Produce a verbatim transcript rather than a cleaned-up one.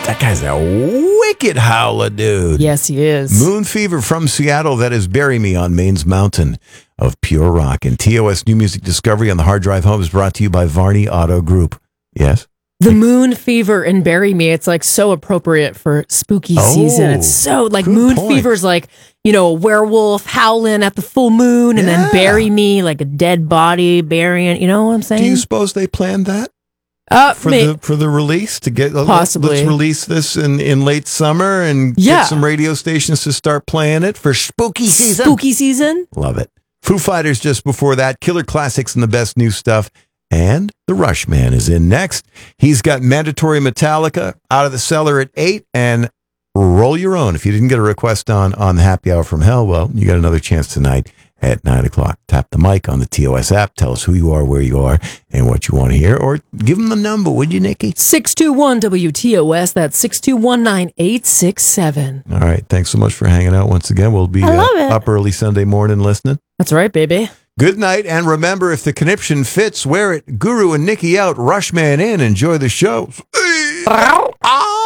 That guy's a wicked howler, dude. Yes, he is. Moon Fever from Seattle. That is Bury Me on Maine's Mountain of Pure Rock. And T O S New Music Discovery on the Hard Drive Home is brought to you by Varney Auto Group. Yes? The Moon Fever and Bury Me, it's like so appropriate for spooky Oh, season. It's so like good Moon point. Fever's like, you know, a werewolf howling at the full moon, and Yeah. then Bury Me like a dead body burying. You know what I'm saying? Do you suppose they planned that uh, for may- the for the release to get? Possibly. Let's release this in, in late summer and Yeah. get some radio stations to start playing it for spooky season. spooky season? Love it. Foo Fighters just before that. Killer Classics and the best new stuff. And the Rush Man is in next. He's got Mandatory Metallica Out of the Cellar at eight and Roll Your Own. If you didn't get a request on on the Happy Hour from Hell, well, you got another chance tonight at nine o'clock. Tap the mic on the T O S app. Tell us who you are, where you are, and what you want to hear. Or give them the number, would you, Nikki? six two one W T O S. That's six two one nine eight six seven. All right. Thanks so much for hanging out once again. We'll be I love uh, it. up early Sunday morning listening. That's right, baby. Good night, and remember, if the conniption fits, wear it. Guru and Nikki out, Rushman in. Enjoy the show. Ah!